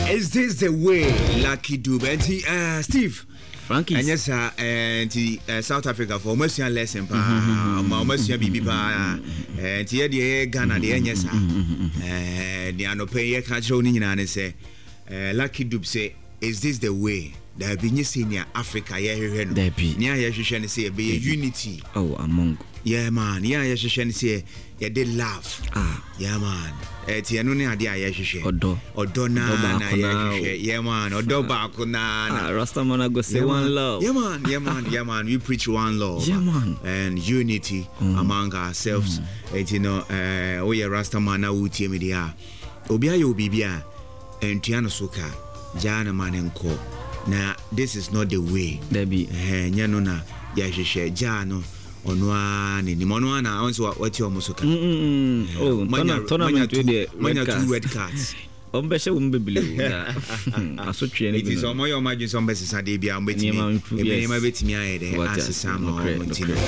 Is this the way? Lucky Dube. Steve. Frankie. And yes, South Africa for almost a lesson. Almost a BB. And here the Ghana, the yes, the Anope Katroni and say, Lucky Dube say, is this the way? There have been senior Africa, there be near Yashan say, be unity. Oh, among. Yeah, man. Yeah, Yashan say, yeah, they laugh. Yeah, man. Tianuni idea Yashan. Odona, yeah, man. Odobakuna. Rastamana go say one love. Yeah, man. Yeah, man. Yeah, man. We preach one love. Yeah, man. And unity among ourselves. You know, oh, yeah, Rastamana Uti Media. Obia Yobibia and Tiano Suka. Jana man and co. Now, this is not the way. There be Yanona Yashe Jano on one in the Monoana. Also, what you almost can. Oh, tournament with the two red cards. Ombesha wumbe believe. It is on my imagine some best Sadebia and waiting. May bet me as a Sam or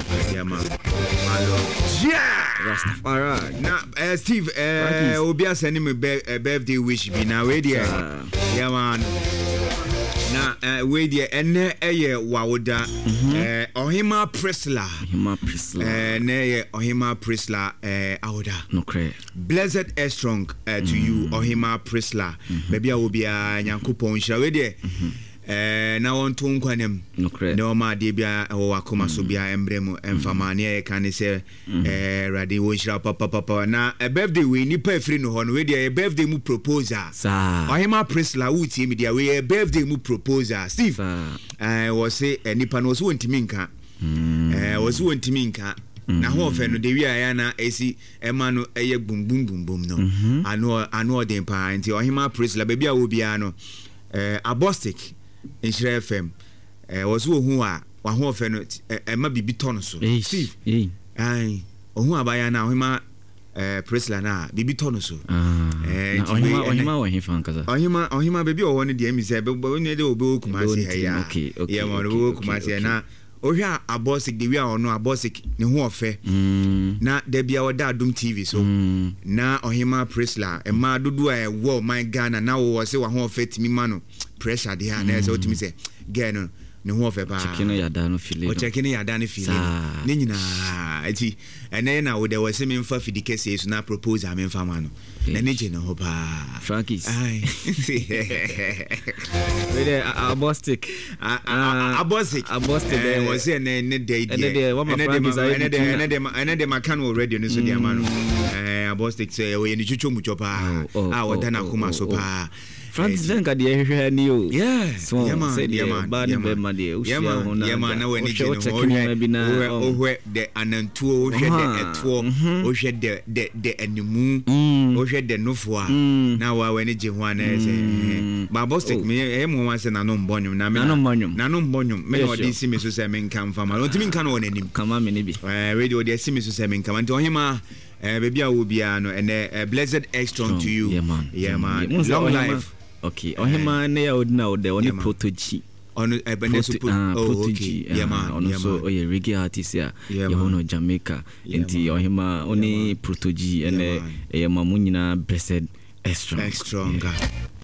Rastafari. Now, Steve, Obia sending me a birthday wish be now ready. Yeah, man. Na we dey ene eye wawoda Ohima Prisla na Ohima Prisla awoda no cre blessed is strong to you Ohima Prisla baby obia Nyankopon hira we dey na wonto nkwanem no cre na o ma de bia wo akoma so bia embrem emfama na e kan se rade wo hira papa na a birthday we ni pa free no ho no we dey a birthday mu proposal Ohima Prisla wuti mi dia we a birthday mu proposal Steve was say nipa no so wontimi nka was wontimi nka na ho fe no de wi aya na esi ema no eye bum no ano den pa nti Ohima Prisla baby a wo bia no Abostic in Shire FM was who are one who fe no ema bibi ton so Steve ohu abaya na Ohima Prisla na bibi ton so Ohima wa hifa nkaza Ohima baby o woni de mi se be ne de obe Kumasi ya ya mo no Kumasi na ohwa Abostic de wi a ono Abostic ne ho ofe na da bia oda Adum TV so na Ohima Prisla ema dodo a wo my Ghana na wo se wa ho ofe timi ma no pressure de ha na se otimi se gen ne ho ofe ba chekino ya da no feel o chekino ya da no feel ne nyina ati ene na wo de wo se me mfa fidike se so na propose am mfa ma no na ne je no ho ba Frankies ai we Abostic was say ne day ene de makan already no so dia ma no Abostic say we ni chuchu mu chopa wo dana kuma so pa Francis Zenga de hwehwe ni o yes yeah man ba ni be ma de o sia ho na yeah man na we ni je no o hwe de anantuo o hwe de etuo o hwe de animu o hwe de nofo a na wa we ni je ho na say ba Abostic me mo wan say na no mbonyum na me na no mbonyum me no de simi so say me nkan fama no timi nkan no nanim kama me ni bi radio de simi so say me nkan nti Ohima baby a wo bia no and blessed is strong to you yeah man long life okay Ohima ne ya odina ode oni protoji on protoji yeah man on so oye reggae artist ya hono Jamaica enti Ohima oni protoji ene mamunyina blessed is strong